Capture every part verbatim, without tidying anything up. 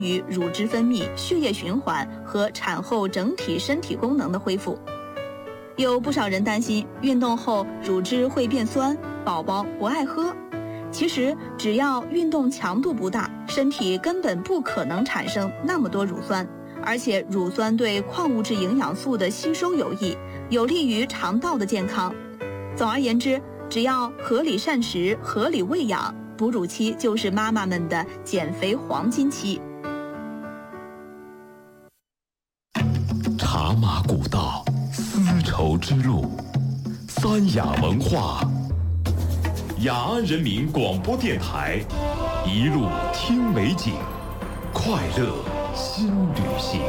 于乳汁分泌、血液循环和产后整体身体功能的恢复。有不少人担心运动后乳汁会变酸，宝宝不爱喝。其实只要运动强度不大，身体根本不可能产生那么多乳酸，而且乳酸对矿物质营养素的吸收有益，有利于肠道的健康。总而言之，只要合理膳食、合理喂养，哺乳期就是妈妈们的减肥黄金期。 茶马古道，丝绸之路，三雅文化。雅安人民广播电台，一路听美景，快乐新旅行。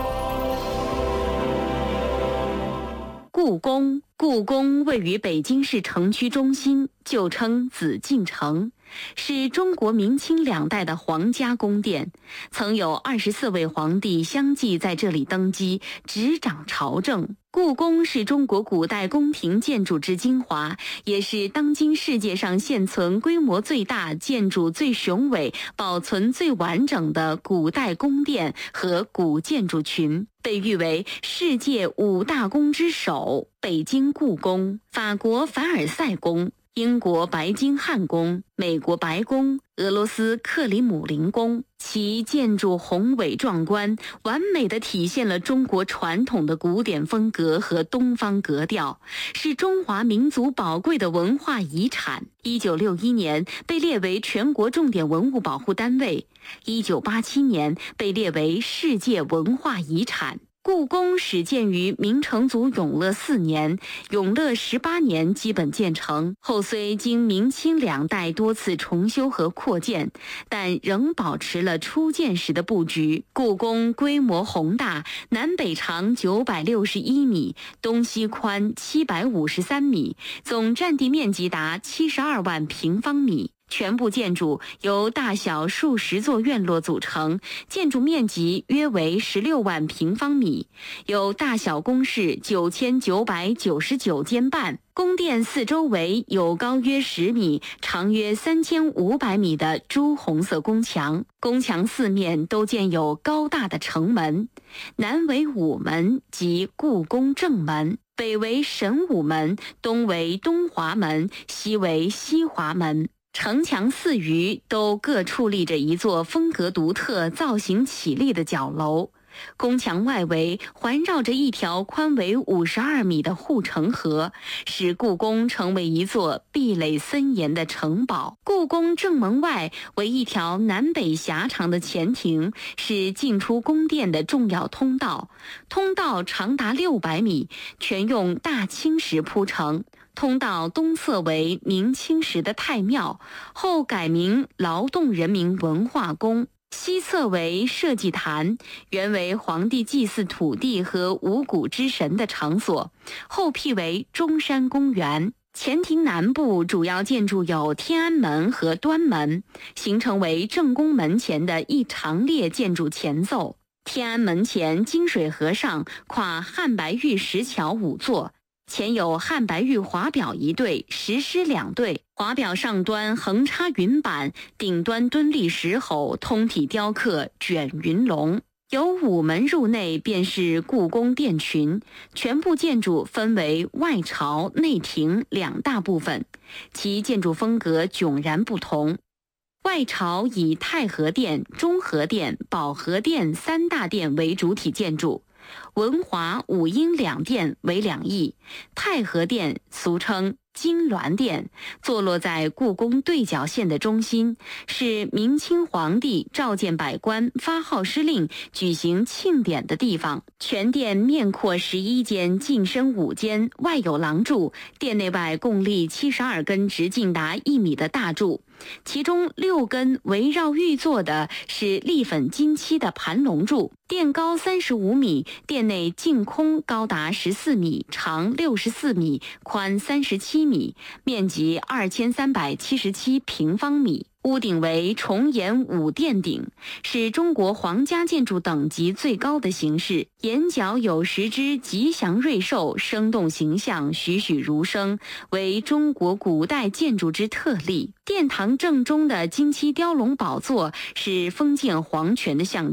故宫，故宫位于北京市城区中心，旧称紫禁城，是中国明清两代的皇家宫殿，曾有二十四位皇帝相继在这里登基，执掌朝政。故宫是中国古代宫廷建筑之精华，也是当今世界上现存规模最大、建筑最雄伟、保存最完整的古代宫殿和古建筑群，被誉为世界五大宫之首。北京故宫、法国凡尔赛宫、英国白金汉宫、美国白宫、俄罗斯克里姆林宫，其建筑宏伟壮观，完美地体现了中国传统的古典风格和东方格调，是中华民族宝贵的文化遗产。一九六一年被列为全国重点文物保护单位，一九八七年被列为世界文化遗产。故宫始建于明成祖永乐四年，永乐十八年基本建成，后虽经明清两代多次重修和扩建，但仍保持了初建时的布局。故宫规模宏大，南北长九百六十一米，东西宽七百五十三米，总占地面积达七十二万平方米。全部建筑由大小数十座院落组成，建筑面积约为十六万平方米，有大小宫室九千九百九十九间半。宫殿四周围有高约十米、长约三千五百米的朱红色宫墙，宫墙四面都建有高大的城门，南为午门即故宫正门，北为神武门，东为东华门，西为西华门。城墙四隅都各矗立着一座风格独特、造型绮丽的角楼，宫墙外围环绕着一条宽为五十二米的护城河，使故宫成为一座壁垒森严的城堡。故宫正门外为一条南北狭长的前庭，是进出宫殿的重要通道，通道长达六百米，全用大青石铺成。通道东侧为明清时的太庙，后改名劳动人民文化宫，西侧为社稷坛，原为皇帝祭祀土地和五谷之神的场所，后辟为中山公园。前庭南部主要建筑有天安门和端门，形成为正宫门前的一长列建筑前奏。天安门前金水河上跨汉白玉石桥五座，前有汉白玉华表一对，石狮两对，华表上端横插云板，顶端敦立石猴，通体雕刻卷云龙。由午门入内便是故宫殿群，全部建筑分为外朝、内庭两大部分，其建筑风格迥然不同。外朝以太和殿、中和殿、保和殿三大殿为主体建筑，文华、武英两殿为两翼。太和殿俗称金銮殿，坐落在故宫对角线的中心，是明清皇帝召见百官、发号施令、举行庆典的地方。全殿面阔十一间，进深五间，外有廊柱，殿内外共立七十二根直径达一米的大柱，其中六根围绕玉座的是立粉金漆的盘龙柱。殿高三十五米，殿内净空高达十四米，长六十四米，宽三十七米，面积二千三百七十七平方米。屋顶为重檐五殿顶，是中国皇家建筑等级最高的形式。檐角有十只吉祥瑞兽，生动形象，栩栩如生，为中国古代建筑之特例。殿堂正中的金漆雕龙宝座是封建皇权的象征。